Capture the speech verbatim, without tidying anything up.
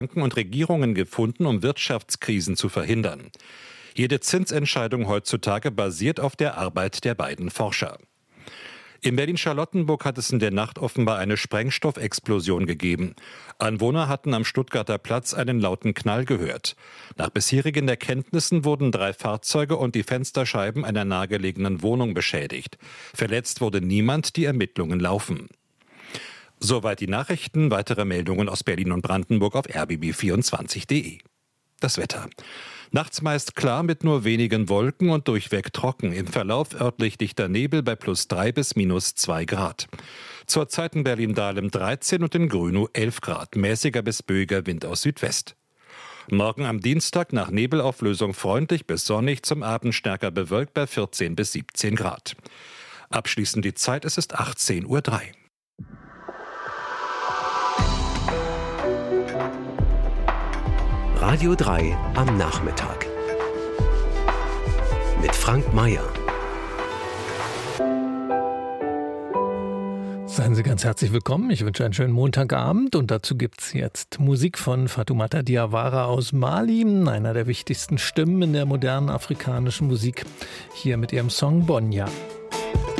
Banken und Regierungen gefunden, um Wirtschaftskrisen zu verhindern. Jede Zinsentscheidung heutzutage basiert auf der Arbeit der beiden Forscher. In Berlin-Charlottenburg hat es in der Nacht offenbar eine Sprengstoffexplosion gegeben. Anwohner hatten am Stuttgarter Platz einen lauten Knall gehört. Nach bisherigen Erkenntnissen wurden drei Fahrzeuge und die Fensterscheiben einer nahegelegenen Wohnung beschädigt. Verletzt wurde niemand, die Ermittlungen laufen. Soweit die Nachrichten. Weitere Meldungen aus Berlin und Brandenburg auf r b b vierundzwanzig punkt d e. Das Wetter. Nachts meist klar mit nur wenigen Wolken und durchweg trocken. Im Verlauf örtlich dichter Nebel bei plus drei bis minus zwei Grad. Zurzeit in Berlin-Dahlem dreizehn und in Grünow elf Grad. Mäßiger bis böiger Wind aus Südwest. Morgen am Dienstag nach Nebelauflösung freundlich bis sonnig, zum Abend stärker bewölkt bei vierzehn bis siebzehn Grad. Abschließend die Zeit, es ist achtzehn Uhr drei. Radio drei am Nachmittag mit Frank Mayer. Seien Sie ganz herzlich willkommen. Ich wünsche einen schönen Montagabend und dazu gibt es jetzt Musik von Fatoumata Diawara aus Mali, einer der wichtigsten Stimmen in der modernen afrikanischen Musik, hier mit ihrem Song Bonya.